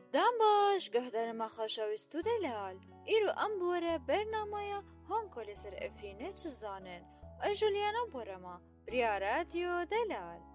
دام باش گهدار ما خاشاوستو دلال ایرو ام بوره برنامه هان کل سر افرینه چه زانن جولیانا بورما بریا رادیو دلال